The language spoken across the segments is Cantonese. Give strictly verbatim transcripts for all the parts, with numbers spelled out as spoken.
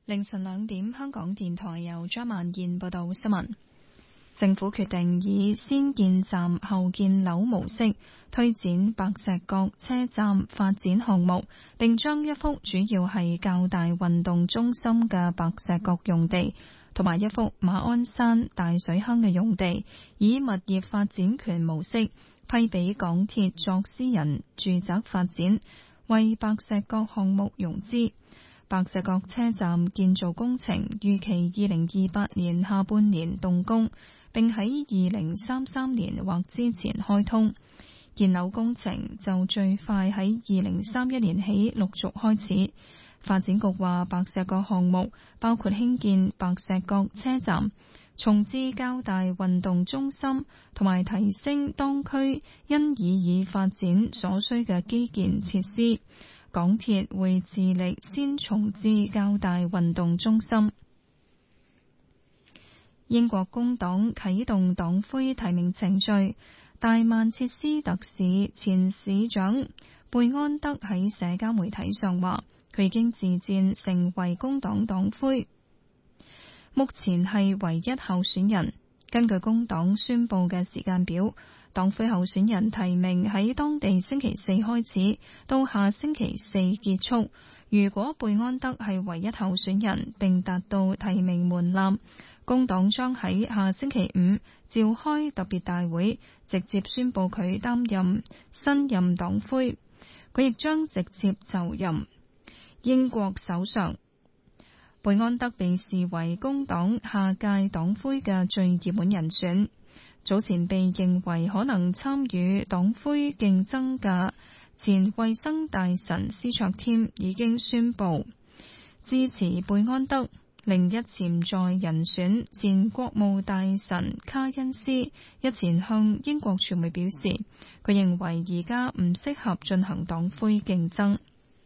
凌晨兩點，香港電台由張曼燕報道新聞。政府決定以先建站後建樓模式推展白石角車站發展項目，並將一幅主要係較大運動中心嘅白石角用地，同埋一幅馬鞍山大水坑嘅用地，以物業發展權模式批俾港鐵作私人住宅發展，為白石角項目融資。白石角車站建造工程預期二零二八年下半年動工，並喺二零三三年或之前開通。建樓工程就最快喺二零三一年起陸續開始。發展局話，白石角項目包括興建白石角車站、重置較大運動中心，同埋提升當區因以以發展所需嘅基建設施。港鐵會致力先重置較大運動中心。英國工黨啟動黨魁提名程序，大曼徹斯特市前市長貝安德喺社交媒體上話，佢已經自薦成為工黨黨魁，目前係唯一候選人。根據工黨宣布嘅時間表，黨魁候選人提名喺當地星期四開始，到下星期四結束。如果貝安德係唯一候選人並達到提名門檻，工黨將喺下星期五召開特別大會，直接宣布佢擔任新任黨魁。佢亦將直接就任英國首相。貝安德被視為工黨下屆黨魁嘅最熱門人選。早前被認為可能參與黨魁競爭嘅前衛生大臣斯卓添已經宣布支持貝安德。另一潛在人選前國務大臣卡恩斯日前向英國傳媒表示，佢認為而家唔適合進行黨魁競爭。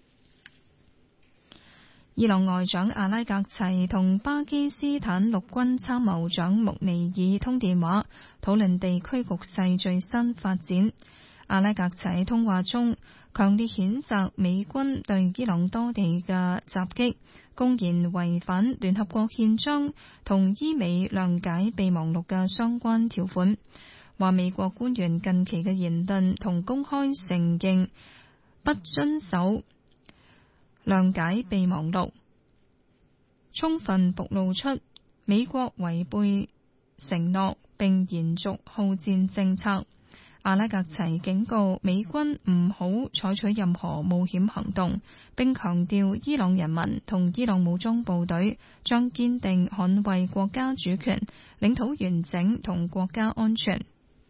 伊朗外長阿拉格齊同巴基斯坦陸軍參謀長穆尼爾通電話，討論地區局勢最新發展。阿拉格齊喺通話中強烈譴責美軍對伊朗多地嘅襲擊，公然違反聯合國憲章同伊美諒解備忘錄嘅相關條款，話美國官員近期嘅言論同公開承認不遵守諒解備忘錄，充分暴露出美國違背承諾並延續好戰政策。阿拉格齊警告美軍唔好採取任何冒險行動，並強調伊朗人民同伊朗武裝部隊將堅定捍衛國家主權、領土完整同國家安全。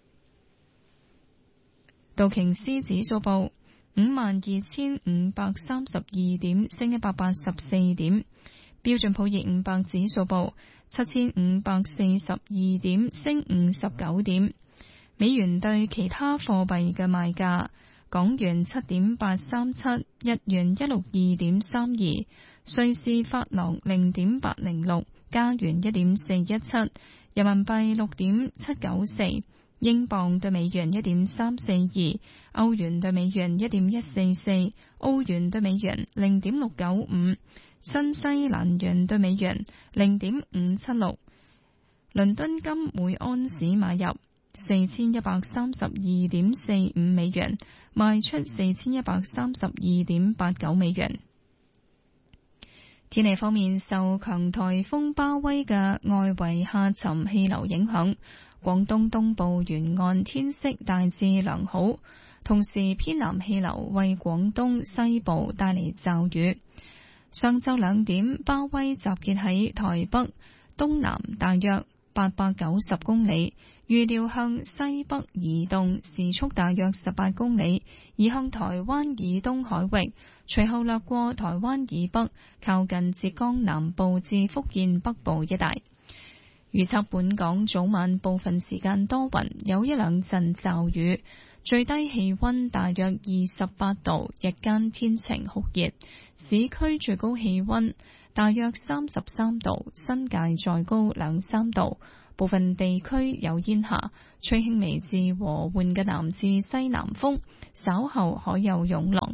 道瓊斯指數報五萬二千五百三十二點，升一百八十四點。標準普爾五百指數報七千五百四十二點，升五十九點。美元對其他貨幣嘅賣價：港元七點八三七，日元一六二點三二，瑞士法郎零點八零六，加元一點四一七，人民幣六點七九四。英鎊對美元一點三四二，歐元對美元一點一四四，澳元對美元零點六九五，新西蘭元對美元零點五七六。倫敦金每安士買入四千一百三十二點四五美元，賣出四千一百三十二點八九美元。天氣方面，受強颱風巴威嘅外圍下沉氣流影響，廣東東部沿岸天色大致良好，同時偏南氣流為廣東西部帶嚟驟雨。上晝兩點，巴威集結喺台北東南大約八百九十公里，預料向西北移動，時速大約十八公里，移向台灣以東海域，隨後掠過台灣以北，靠近浙江南部至福建北部一帶。預測本港早晚部分時間多雲，有一兩陣驟雨，最低氣溫大約二十八度，日間天晴酷熱，市區最高氣溫大約三十三度，新界再高兩三度，部分地區有煙霞，吹輕微至和緩嘅南至西南風，稍後可有湧浪。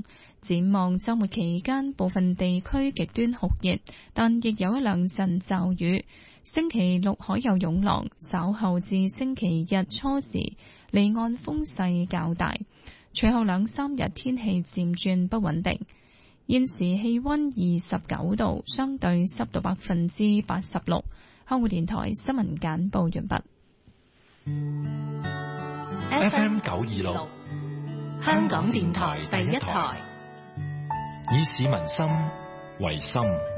展望週末期間，部分地區極端酷熱，但亦有一兩陣驟雨。星期六海有湧浪，稍後至星期日初時離岸風勢較大。隨後兩三日天氣漸轉不穩定。現時氣溫二十九度，相對濕度百分之八十六。香港電台新聞簡報完畢。 F M 九二六，香港電台第一台，以市民心為心，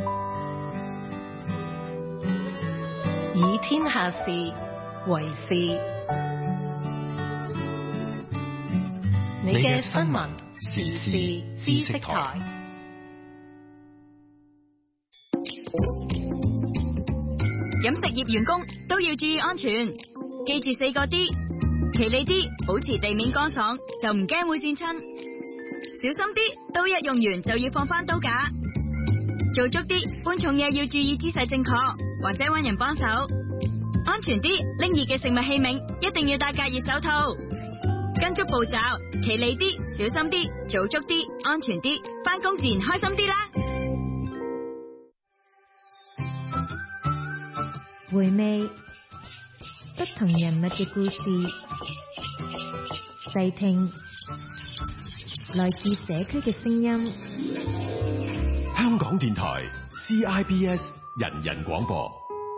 以天下事為事。你嘅新聞時事知識台。 飲食業員工都要注意安全，記住四個 D， 企理啲，保持地面乾爽，就唔驚會跣親；小心啲，刀一用完就要放翻刀架；做足啲，搬重嘢要注意姿勢正確，或者搵人幫手；安全啲，拎熱嘅食物器皿一定要戴隔熱手套。跟足步驟，企理啲，小心啲，做足啲，安全啲，返工自然開心啲啦。 回味不同人物嘅故事，細聽來自社區嘅聲音。 香港電台 C I B S 人人廣播。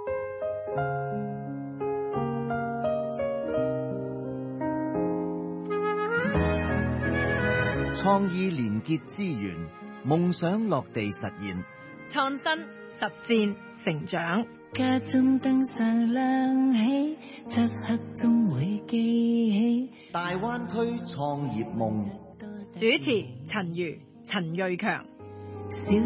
創意連結資源，夢想落地實現， 創新實踐成長。 家中燈上亮起，漆黑中會記起大灣區創業夢。 主持陳如、陳瑞強。